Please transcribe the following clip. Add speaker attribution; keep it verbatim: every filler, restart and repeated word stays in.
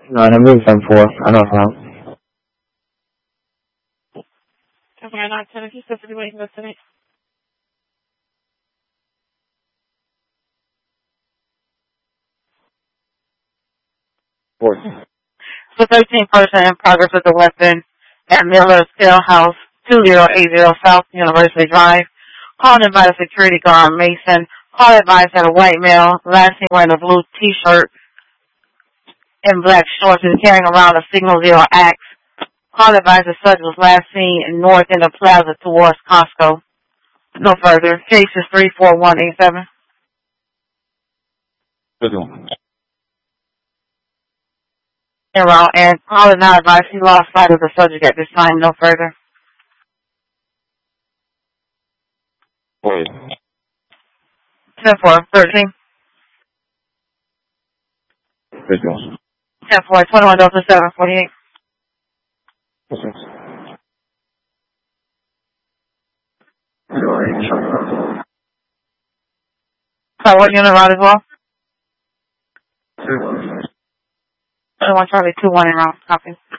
Speaker 1: No, I moved them four. I don't know.
Speaker 2: Okay, nine ten. If you still be waiting to tonight.
Speaker 1: Four.
Speaker 2: The thirteenth person in progress with the weapon at Miller Steel House, two zero eight zero South University Drive. Called in by the security guard, Mason. Call advised that a white male, last seen wearing a blue t-shirt and black shorts, is carrying around a Signal Zero axe. Call advised the subject was last seen in north end of Plaza towards Costco. No further. Case is three four one eight seven. Around and call now advised he lost sight of the subject at this time. No further.
Speaker 1: Four.
Speaker 2: ten four thirteen.
Speaker 1: Visual.
Speaker 2: ten four twenty-one Delta seven forty-eight. So what unit route as well?
Speaker 1: Two.
Speaker 2: I want Charlie two one in route. Copy.